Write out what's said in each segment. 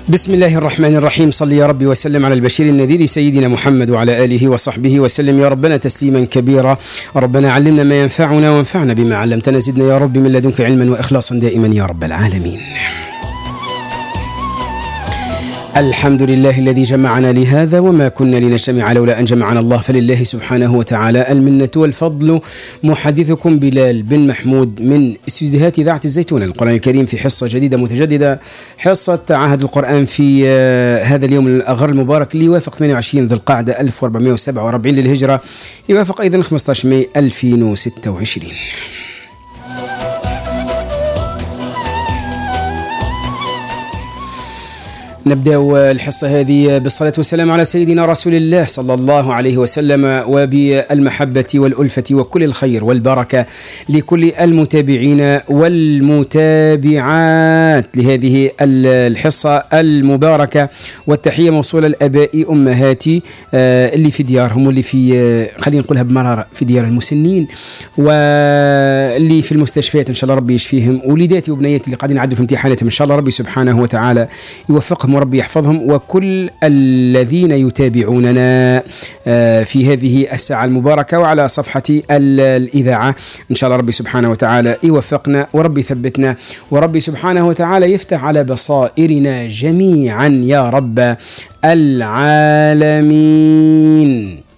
بسم الله الرحمن الرحيم. صل يا ربي وسلم على البشير النذير سيدنا محمد وعلى آله وصحبه وسلم يا ربنا تسليما كبيرا. ربنا علمنا ما ينفعنا وانفعنا بما علمتنا، زدنا يا رب من لدنك علما وإخلاصا دائما يا رب العالمين. الحمد لله الذي جمعنا لهذا وما كنا لنجتمع لولا أن جمعنا الله، فلله سبحانه وتعالى المنة والفضل. محدثكم بلال بن محمود من استديوهات إذاعة الزيتون القرآن الكريم في حصة جديدة متجددة، حصة عهد القرآن في هذا اليوم الأغر المبارك اللي يوافق 28 ذي القعدة 1447 للهجرة، يوافق أيضا 15 ماي 2026. نبدأ الحصة هذه بالصلاة والسلام على سيدنا رسول الله صلى الله عليه وسلم، وبالمحبة والألفة وكل الخير والبركة لكل المتابعين والمتابعات لهذه الحصة المباركة، والتحية موصولة لأبائي أمهاتي اللي في ديارهم واللي في خلينا نقولها بمرارة في ديار المسنين، واللي في المستشفيات إن شاء الله ربي يشفيهم، وليداتي وبنياتي اللي قاعدين يعدوا في امتحاناتهم إن شاء الله ربي سبحانه وتعالى يوفقهم وربي يحفظهم، وكل الذين يتابعوننا في هذه الساعة المباركة وعلى صفحة الإذاعة إن شاء الله ربي سبحانه وتعالى يوفقنا وربي يثبتنا وربي سبحانه وتعالى يفتح على بصائرنا جميعا يا رب العالمين.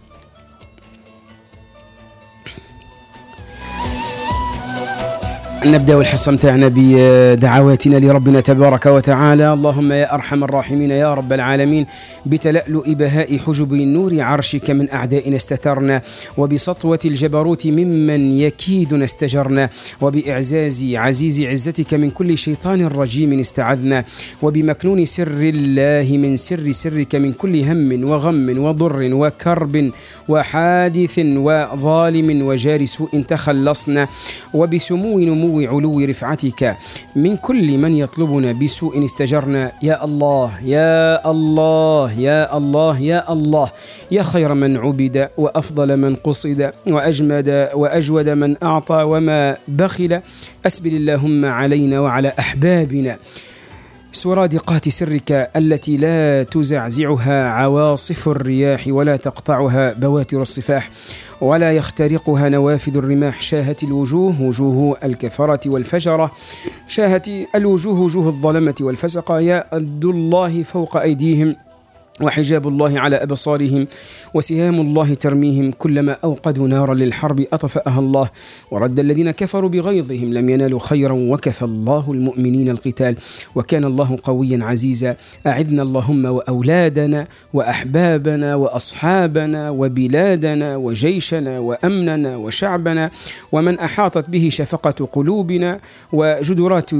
نبدأ الحصة متاعنا بدعواتنا لربنا تبارك وتعالى. اللهم يا أرحم الراحمين يا رب العالمين، بتلألؤ بهاء حجب النور عرشك من أعدائنا استترنا، وبسطوة الجبروت ممن يكيدنا استجرنا، وبإعزاز عزيز عزتك من كل شيطان رجيم استعذنا، وبمكنون سر الله من سر سرك من كل هم وغم وضر وكرب وحادث وظالم وجار سوء تخلصنا، وبسمو نمو علو رفعتك من كل من يطلبنا بسوء استجرنا. يا الله يا الله يا الله يا الله، يا خير من عبد وأفضل من قصد وأجمد وأجود من أعطى وما بخل، أسبل اللهم علينا وعلى أحبابنا سرادقات سرك التي لا تزعزعها عواصف الرياح ولا تقطعها بواتر الصفاح ولا يخترقها نوافذ الرماح. شاهت الوجوه وجوه الكفرة والفجرة، شاهت الوجوه وجوه الظلمة والفسقة، يد الله فوق أيديهم وحجاب الله على أبصارهم، وسهام الله ترميهم، كلما أوقدوا نارا للحرب أطفأها الله، ورد الذين كفروا بغيظهم لم ينالوا خيرا، وكفى الله المؤمنين القتال وكان الله قويا عزيزا. أعذنا اللهم وأولادنا وأحبابنا وأصحابنا وبلادنا وجيشنا وأمننا وشعبنا ومن أحاطت به شفقة قلوبنا وجدرات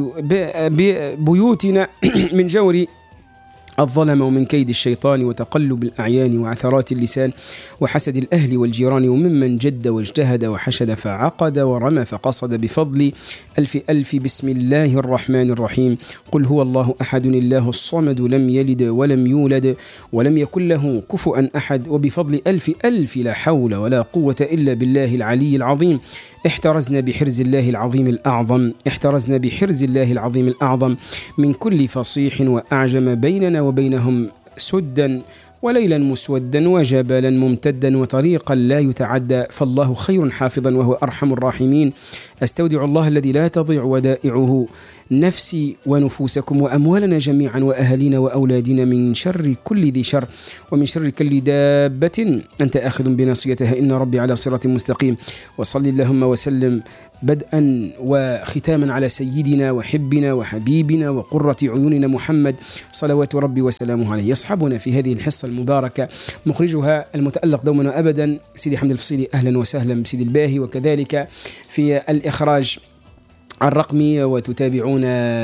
بيوتنا من جور الظلم ومن كيد الشيطان وتقلب الأعيان وعثرات اللسان وحسد الأهل والجيران، وممن جد واجتهد وحشد فعقد ورمى فقصد، بفضل ألف ألف بسم الله الرحمن الرحيم. قل هو الله أحد الله الصمد لم يلد ولم يولد ولم يكن له كفوا أحد، وبفضل ألف ألف لا حول ولا قوة إلا بالله العلي العظيم. احترزنا بحرز الله العظيم الأعظم، احترزنا بحرز الله العظيم الأعظم من كل فصيح وأعجم، بيننا وبينهم سدا وليلا مسودا وجبلا ممتدا وطريقا لا يتعدى، فالله خير حافظا وهو أرحم الراحمين. أستودع الله الذي لا تضيع ودائعه نفسي ونفوسكم وأموالنا جميعا وأهلنا وأولادنا من شر كل ذي شر ومن شر كل دابة أنت آخذ بناصيتها، إن ربي على صراط مستقيم. وصل اللهم وسلم بدءا وختاما على سيدنا وحبنا وحبيبنا وقرة عيوننا محمد صلوات ربي وسلامه عليه. يصحبنا في هذه الحصة المباركة مخرجها المتألق دوما وأبدا سيدي حمد الفصيلي، أهلا وسهلا بسيدي الباهي، وكذلك في الإخراج الرقمي، وتتابعون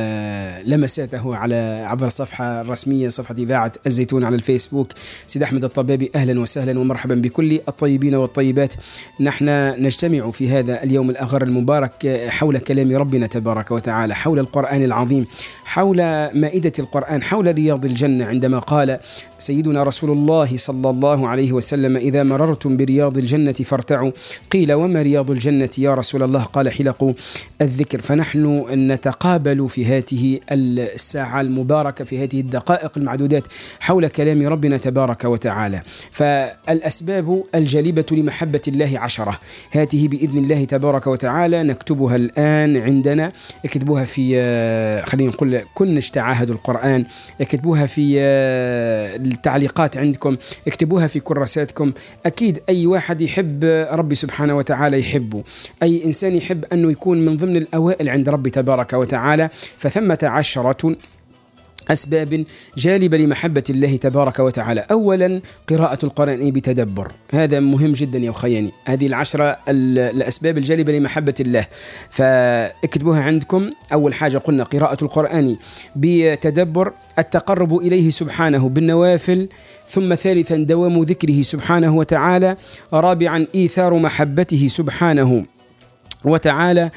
لمساته عبر الصفحة الرسمية صفحة إذاعة الزيتون على الفيسبوك سيد أحمد الطبابي. أهلا وسهلا ومرحبا بكل الطيبين والطيبات. نحن نجتمع في هذا اليوم الأغر المبارك حول كلام ربنا تبارك وتعالى، حول القرآن العظيم، حول مائدة القرآن، حول رياض الجنة، عندما قال سيدنا رسول الله صلى الله عليه وسلم: إذا مررتم برياض الجنة فارتعوا. قيل: وما رياض الجنة يا رسول الله؟ قال: حلق الذكر. فنحن نتقابل في هذه الساعة المباركة، في هذه الدقائق المعدودات حول كلام ربنا تبارك وتعالى. فالأسباب الجالبة لمحبة الله 10، هذه بإذن الله تبارك وتعالى نكتبها الآن عندنا. اكتبوها في خلينا نقول كنش تعاهد القرآن، اكتبوها في التعليقات عندكم، اكتبوها في كراساتكم. أكيد أي واحد يحب ربي سبحانه وتعالى يحبه، أي إنسان يحب أنه يكون من ضمن الأوائل عند ربي تبارك وتعالى. فثمة 10 أسباب جالبة لمحبة الله تبارك وتعالى. أولا قراءة القرآن بتدبر، هذا مهم جدا يا أخياني. هذه 10 الأسباب الجالبة لمحبة الله، فاكتبوها عندكم. أول حاجة قلنا قراءة القرآن بتدبر، التقرب إليه سبحانه بالنوافل، ثم ثالثا دوام ذكره سبحانه وتعالى، رابعا إيثار محبته سبحانه وتعالى،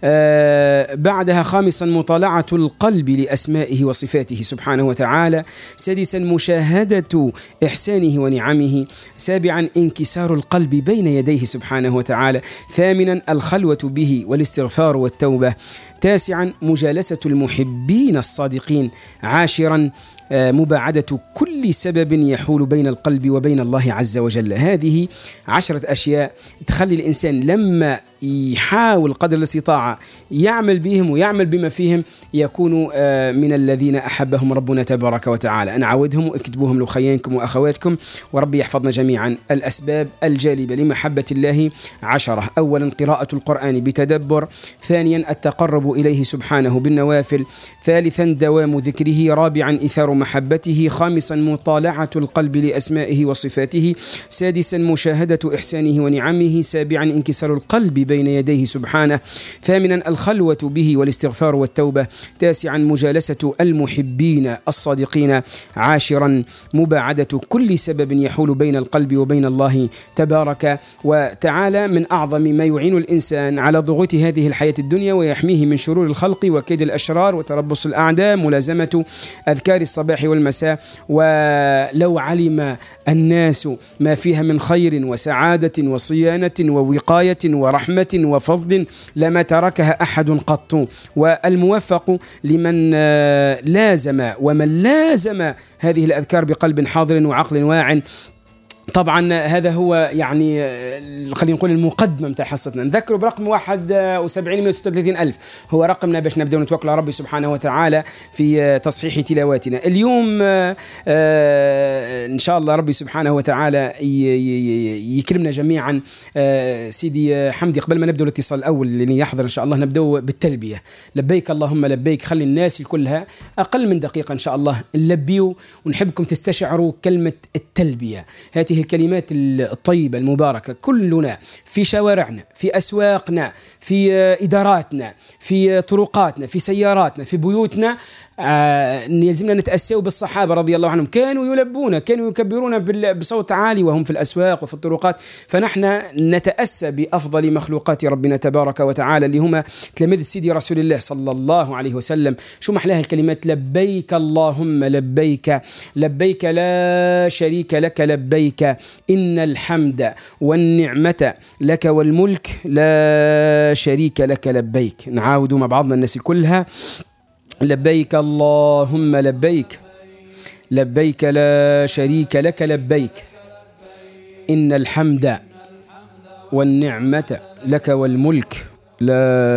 بعدها خامسا مطالعة القلب لأسمائه وصفاته سبحانه وتعالى، سادسا مشاهدة إحسانه ونعمه، سابعا انكسار القلب بين يديه سبحانه وتعالى، ثامنا الخلوة به والاستغفار والتوبة، تاسعا مجالسة المحبين الصادقين، عاشرا مباعدة كل سبب يحول بين القلب وبين الله عز وجل. هذه 10 أشياء تخلي الإنسان لما يحاول قدر الاستطاعة يعمل بهم ويعمل بما فيهم يكون من الذين أحبهم ربنا تبارك وتعالى. أنا عودهم واكتبوهم لخيانكم وأخواتكم، وربي يحفظنا جميعا. الأسباب الجالبة لمحبة الله 10: أولا قراءة القرآن بتدبر، ثانيا التقرب إليه سبحانه بالنوافل، ثالثا دوام ذكره، رابعا إثار محبته، خامسا مطالعة القلب لأسمائه وصفاته، سادسا مشاهدة إحسانه ونعمه، سابعا انكسار القلب بين يديه سبحانه، ثامنا الخلوة به والاستغفار والتوبة، تاسعا مجالسة المحبين الصادقين، عاشرا مباعدة كل سبب يحول بين القلب وبين الله تبارك وتعالى. من أعظم ما يعين الإنسان على ضغوط هذه الحياة الدنيا ويحميه من شرور الخلق وكيد الأشرار وتربص الأعداء ملازمة أذكار الصباح والمساء. ولو علم الناس ما فيها من خير وسعادة وصيانة ووقاية ورحمة وفضل لما تركها أحد قط. والموفق لمن لازم ومن لازم هذه الأذكار بقلب حاضر وعقل واع. طبعا هذا هو يعني خلينا نقول المقدمة متاع حصتنا. نذكروا برقم 71,136,000 هو رقمنا باش نبدأ نتوكل على ربي سبحانه وتعالى في تصحيح تلاواتنا. اليوم إن شاء الله ربي سبحانه وتعالى يكرمنا جميعا. سيدي حمدي قبل ما نبدأ الاتصال الأول اللي يحضر إن شاء الله نبدأ بالتلبية. لبيك اللهم لبيك. خلي الناس كلها أقل من دقيقة إن شاء الله نلبيوا، ونحبكم تستشعروا كلمة التلبية. هذه الكلمات الطيبة المباركة كلنا في شوارعنا، في أسواقنا، في إداراتنا، في طرقاتنا، في سياراتنا، في بيوتنا، يلزمنا نتأسوا بالصحابة رضي الله عنهم. كانوا يلبون، كانوا يكبرون بصوت عالي وهم في الأسواق وفي الطرقات. فنحن نتأسى بأفضل مخلوقات ربنا تبارك وتعالى اللي هم تلاميذ سيدي رسول الله صلى الله عليه وسلم. شو محلاها الكلمات لبيك اللهم لبيك، لبيك لا شريك لك لبيك، إن الحمد والنعمة لك والملك لا شريك لك لبيك. نعاودوا مع بعضنا الناس كلها: لبيك اللهم لبيك، لبيك لا شريك لك لبيك، إن الحمد والنعمة لك والملك لا